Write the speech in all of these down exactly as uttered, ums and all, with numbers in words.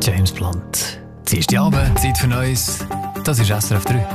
James Blunt. Sie ist die Abend, Zeit für Neues. Das ist S R F drei.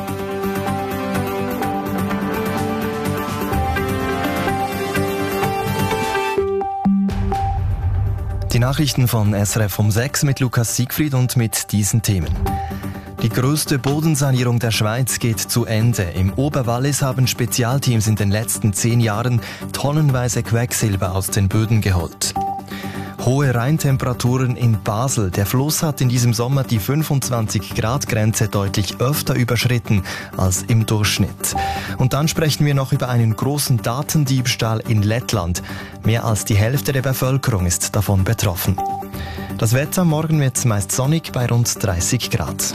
Die Nachrichten von S R F um sechs mit Lukas Siegfried und mit diesen Themen. Die größte Bodensanierung der Schweiz geht zu Ende. Im Oberwallis haben Spezialteams in den letzten zehn Jahren tonnenweise Quecksilber aus den Böden geholt. Hohe Rheintemperaturen in Basel. Der Fluss hat in diesem Sommer die fünfundzwanzig Grad Grenze deutlich öfter überschritten als im Durchschnitt. Und dann sprechen wir noch über einen großen Datendiebstahl in Lettland. Mehr als die Hälfte der Bevölkerung ist davon betroffen. Das Wetter morgen wird meist sonnig bei rund dreißig Grad.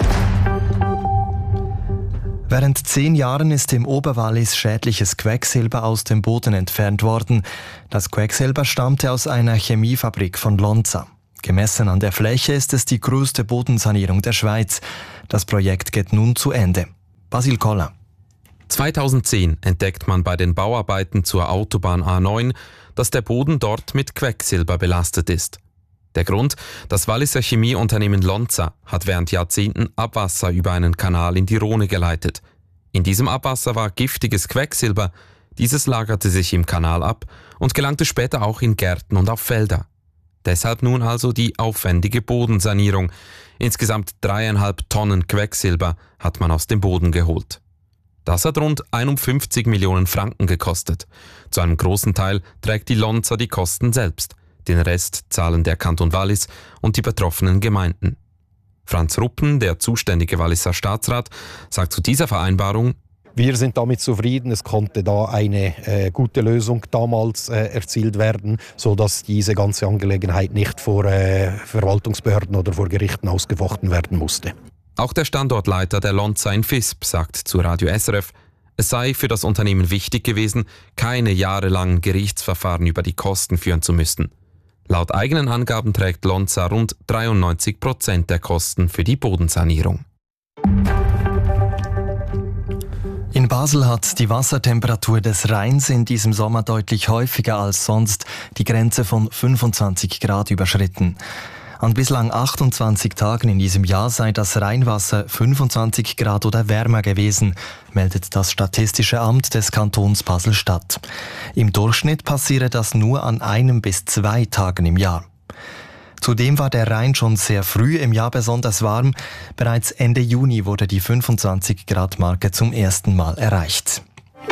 Während zehn Jahren ist im Oberwallis schädliches Quecksilber aus dem Boden entfernt worden. Das Quecksilber stammte aus einer Chemiefabrik von Lonza. Gemessen an der Fläche ist es die größte Bodensanierung der Schweiz. Das Projekt geht nun zu Ende. Basil Koller. zweitausendzehn entdeckt man bei den Bauarbeiten zur Autobahn A neun, dass der Boden dort mit Quecksilber belastet ist. Der Grund? Das Walliser Chemieunternehmen Lonza hat während Jahrzehnten Abwasser über einen Kanal in die Rhone geleitet. In diesem Abwasser war giftiges Quecksilber. Dieses lagerte sich im Kanal ab und gelangte später auch in Gärten und auf Felder. Deshalb nun also die aufwendige Bodensanierung. Insgesamt dreieinhalb Tonnen Quecksilber hat man aus dem Boden geholt. Das hat rund einundfünfzig Millionen Franken gekostet. Zu einem großen Teil trägt die Lonza die Kosten selbst. Den Rest zahlen der Kanton Wallis und die betroffenen Gemeinden. Franz Ruppen, der zuständige Walliser Staatsrat, sagt zu dieser Vereinbarung: Wir sind damit zufrieden. Es konnte da eine äh, gute Lösung damals äh, erzielt werden, sodass diese ganze Angelegenheit nicht vor äh, Verwaltungsbehörden oder vor Gerichten ausgefochten werden musste. Auch der Standortleiter der Lonza in Visp sagt zu Radio S R F, es sei für das Unternehmen wichtig gewesen, keine jahrelangen Gerichtsverfahren über die Kosten führen zu müssen. Laut eigenen Angaben trägt Lonza rund dreiundneunzig Prozent der Kosten für die Bodensanierung. In Basel hat die Wassertemperatur des Rheins in diesem Sommer deutlich häufiger als sonst die Grenze von fünfundzwanzig Grad überschritten. An bislang achtundzwanzig Tagen in diesem Jahr sei das Rheinwasser fünfundzwanzig Grad oder wärmer gewesen, meldet das Statistische Amt des Kantons Basel-Stadt. Im Durchschnitt passiere das nur an einem bis zwei Tagen im Jahr. Zudem war der Rhein schon sehr früh im Jahr besonders warm. Bereits Ende Juni wurde die fünfundzwanzig Grad Marke zum ersten Mal erreicht.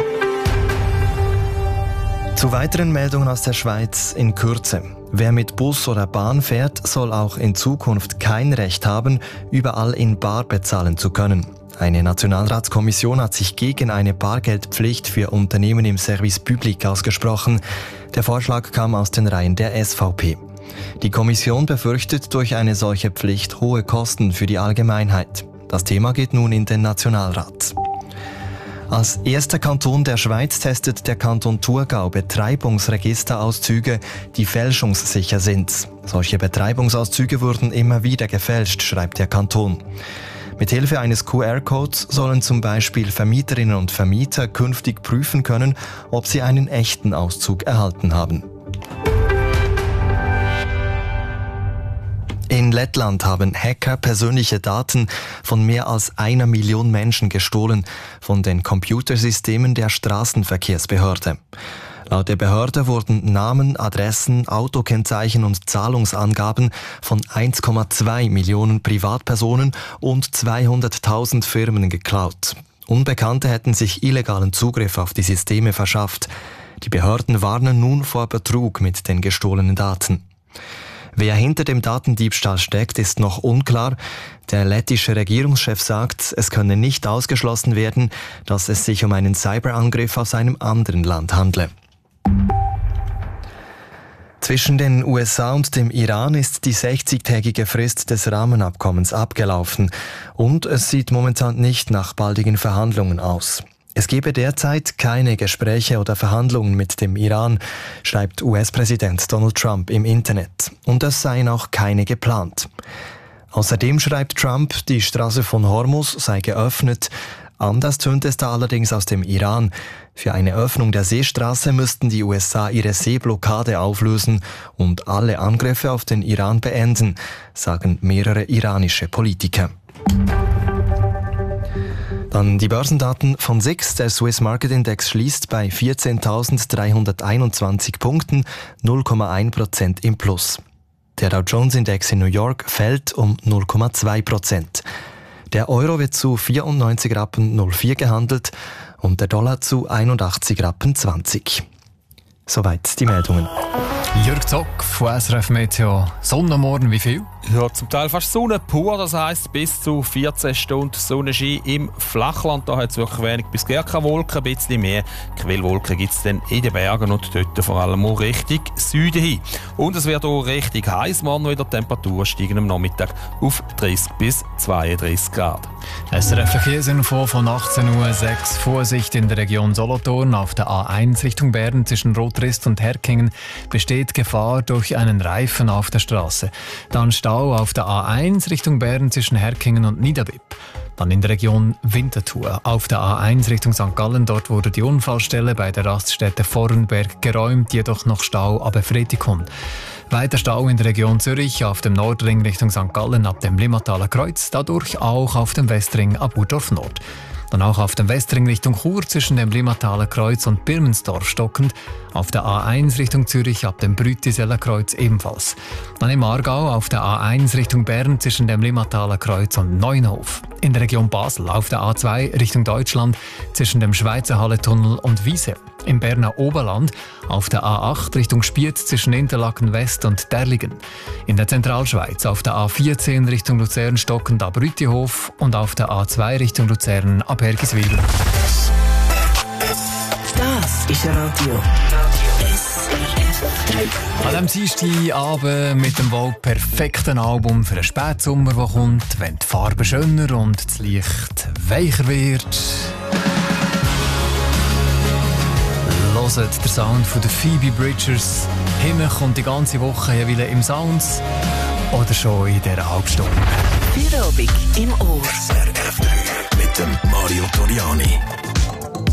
Zu weiteren Meldungen aus der Schweiz in Kürze. Wer mit Bus oder Bahn fährt, soll auch in Zukunft kein Recht haben, überall in Bar bezahlen zu können. Eine Nationalratskommission hat sich gegen eine Bargeldpflicht für Unternehmen im Service Public ausgesprochen. Der Vorschlag kam aus den Reihen der S V P. Die Kommission befürchtet durch eine solche Pflicht hohe Kosten für die Allgemeinheit. Das Thema geht nun in den Nationalrat. Als erster Kanton der Schweiz testet der Kanton Thurgau Betreibungsregisterauszüge, die fälschungssicher sind. Solche Betreibungsauszüge wurden immer wieder gefälscht, schreibt der Kanton. Mithilfe eines Q R-Codes sollen zum Beispiel Vermieterinnen und Vermieter künftig prüfen können, ob sie einen echten Auszug erhalten haben. In Lettland haben Hacker persönliche Daten von mehr als einer Million Menschen gestohlen, von den Computersystemen der Straßenverkehrsbehörde. Laut der Behörde wurden Namen, Adressen, Autokennzeichen und Zahlungsangaben von eins Komma zwei Millionen Privatpersonen und zweihunderttausend Firmen geklaut. Unbekannte hätten sich illegalen Zugriff auf die Systeme verschafft. Die Behörden warnen nun vor Betrug mit den gestohlenen Daten. Wer hinter dem Datendiebstahl steckt, ist noch unklar. Der lettische Regierungschef sagt, es könne nicht ausgeschlossen werden, dass es sich um einen Cyberangriff aus einem anderen Land handle. Zwischen den U S A und dem Iran ist die sechzigtägige Frist des Rahmenabkommens abgelaufen und es sieht momentan nicht nach baldigen Verhandlungen aus. Es gebe derzeit keine Gespräche oder Verhandlungen mit dem Iran, schreibt U S-Präsident Donald Trump im Internet. Und es seien auch keine geplant. Außerdem schreibt Trump, die Straße von Hormuz sei geöffnet. Anders tönt es da allerdings aus dem Iran. Für eine Öffnung der Seestraße müssten die U S A ihre Seeblockade auflösen und alle Angriffe auf den Iran beenden, sagen mehrere iranische Politiker. Dann die Börsendaten von S I X. Der Swiss Market Index schließt bei vierzehntausenddreihunderteinundzwanzig Punkten, null Komma eins Prozent im Plus. Der Dow Jones Index in New York fällt um null Komma zwei Prozent. Der Euro wird zu vierundneunzig Rappen null vier gehandelt und der Dollar zu einundachtzig Rappen zwanzig. Soweit die Meldungen. Jürg Zock von S R F Meteo. Sonne am Morgen, wie viel? Ja, zum Teil fast Sonne pur, das heisst bis zu vierzehn Stunden Sonnenschein im Flachland. Da hat es wirklich wenig bis gar keine Wolken, ein bisschen mehr Quellwolken gibt es dann in den Bergen und dort vor allem auch Richtung Süden hin. Und es wird auch richtig heiß, morgen wieder die Temperaturen steigen am Nachmittag auf dreißig bis zweiunddreißig Grad. S R F Verkehrsinfo von achtzehn Uhr sechs. Vorsicht in der Region Solothurn auf der A eins Richtung Bern zwischen Rotrist und Herkingen besteht Gefahr durch einen Reifen auf der Straße. Dann Stau auf der A eins Richtung Bern zwischen Herkingen und Niederbipp. Dann in der Region Winterthur. Auf der A eins Richtung Sankt Gallen, dort wurde die Unfallstelle bei der Raststätte Vorrenberg geräumt, jedoch noch Stau ab Fretikon. Weiter Stau in der Region Zürich auf dem Nordring Richtung Sankt Gallen ab dem Limmataler Kreuz, dadurch auch auf dem Westring ab Urdorf Nord. Dann auch auf dem Westring Richtung Chur zwischen dem Limmataler Kreuz und Birmensdorf stockend. Auf der A eins Richtung Zürich ab dem Brütiseller Kreuz ebenfalls. Dann im Aargau auf der A eins Richtung Bern zwischen dem Limmataler Kreuz und Neunhof. In der Region Basel auf der A zwei Richtung Deutschland zwischen dem Schweizer Halletunnel und Wiese. Im Berner Oberland auf der A acht Richtung Spiez zwischen Interlaken West und Derligen. In der Zentralschweiz auf der A vierzehn Richtung Luzern stockend ab Rütihof und auf der A zwei Richtung Luzern ab Hergiswil. Das ist Radio S R F. An diesem Dienstagabend mit dem wohl perfekten Album für einen Spätsommer, der kommt, wenn die Farbe schöner und das Licht weicher wird. Hört der Sound von der Phoebe Bridgers. Hinten kommt die ganze Woche jeweils im Sounds oder schon in dieser Halbstunde. Feierabend im Ohr. S R F drei mit dem Mario Toriani.